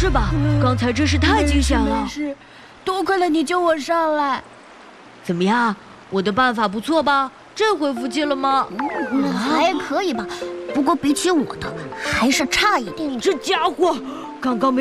事吧？刚才真是太惊险了。 没事，多亏了你救我上来。 怎么样，我的办法不错吧？这回服气了吗？ 还可以吧，不过比起我的还是差一点。 这家伙，刚刚没